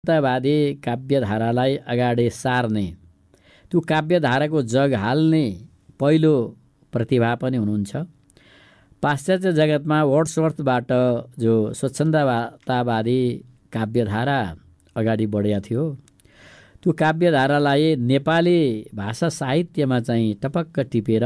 वादी काव्यधारालाई अगाडि सार्ने, त्यो काव्यधाराको जग हाल्ने पहिलो प्रतिभा पनि हुनुहुन्छ। पाश्चात्य जगतमा वर्ड्सवर्थबाट जो स्वच्छन्दतावादी काव्यधारा अगाडि बढेको थियो, त्यो काव्यधारालाई नेपाली भाषा साहित्यमा चाहिँ टपक्क टिपेर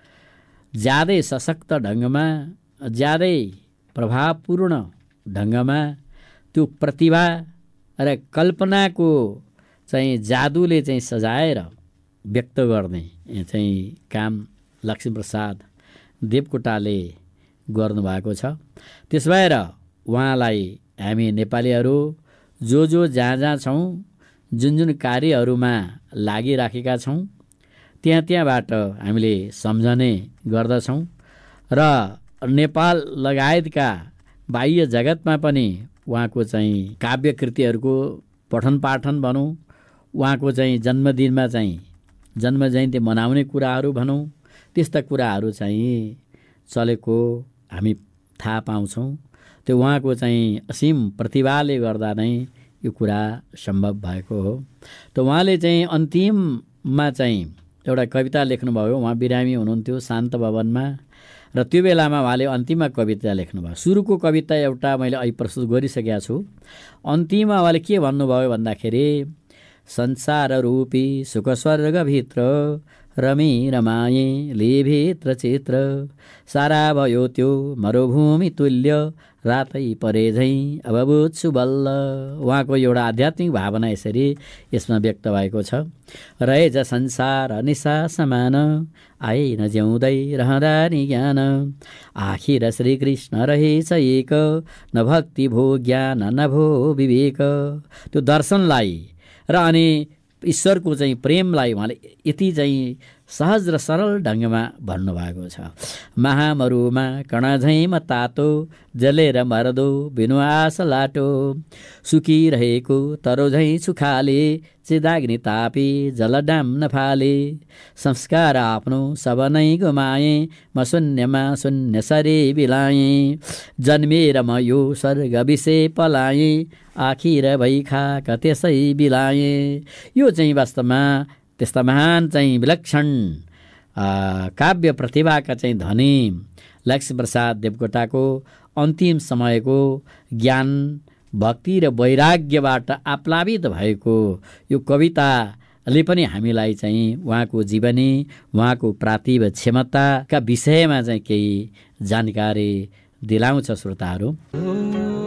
ज्यादै सशक्त ढङ्गमा, ज्यादै प्रभावपूर्ण ढङ्गमा त्यो प्रतिभा र कल्पनाको चाहिँ जादुले चाहिँ सजाएर व्यक्त गर्ने चाहिँ काम लक्ष्मीप्रसाद देवकोटाले गर्नुभएको छ। त्यस भएर उहाँलाई हामी नेपालीहरू जो जहाँ छौँ, जुन कार्यहरूमा लागिराखेका छौँ, त्यहाँबाट हामीले सम्झने गर्दछौँ र नेपाल लगायतका बाह्य जगतमा पनि उहाँको चाहिँ काव्य कृतिहरूको पठन पाठन भनौँ, उहाँको चाहिँ जन्मदिनमा चाहिँ जन्म जयन्ती मनाउने कुराहरू भनौँ, त्यस्ता कुराहरू चाहिँ चलेको हामी थाहा पाउँछौँ। त्यो उहाँको चाहिँ असीम प्रतिभाले गर्दा नै यो कुरा सम्भव भएको हो। त उहाँले चाहिँ अन्तिममा चाहिँ एउटा कविता लेख्नुभयो। उहाँ बिरामी हुनुहुन्थ्यो शान्त भवनमा, र त्यो बेलामा उहाँले अन्तिममा कविता लेख्नुभयो। सुरुको कविता एउटा मैले अहिले प्रस्तुत गरिसकेका छु। अन्तिममा उहाँले के भन्नुभयो भन्दाखेरि, संसार रूपी सुख स्वर्गभित्र रमी रमाए लेभित्र चित्र, सारा भयो त्यो मरुभूमि तुल्य रातै परे झैँ अब बुझ्छु बल्ल। उहाँको एउटा आध्यात्मिक भावना यसरी यसमा व्यक्त भएको छ। रहेछ संसार निशा समान, आए न ज्याउँदै रहँदा नि ज्ञान, आखिर श्रीकृष्ण रहेछ एक, न भक्ति भो ज्ञान न भो विवेक। त्यो दर्शनलाई र अनि ईश्वरको चाहिँ प्रेमलाई उहाँले यति चाहिँ सहज र सरल ढङ्गमा भन्नुभएको छ। महामरुमा कणझैँमा तातो जलेर मर्दो बिनु आस लाटो, सुकिरहेको तरो झैँ सुखाले चिदाग्नि तापी जलडाम नफाले, संस्कार आफ्नो सब नै गुमाएँ म शून्यमा शून्य सरे बिलाएँ, जन्मेर म यो स्वर्ग विषय पलाएँ आखिर भैखा त्यसै बिलाएँ। यो चाहिँ वास्तवमा त्यस्ता महान चाहिँ विलक्षण काव्य प्रतिभाका चाहिँ धनी लक्ष्मीप्रसाद देवकोटाको अन्तिम समयको ज्ञान भक्ति र वैराग्यबाट आप्लावित भएको यो कविताले पनि हामीलाई चाहिँ उहाँको जीवनी, उहाँको प्रातिभ क्षमताका विषयमा चाहिँ केही जानकारी दिलाउँछ। श्रोताहरू,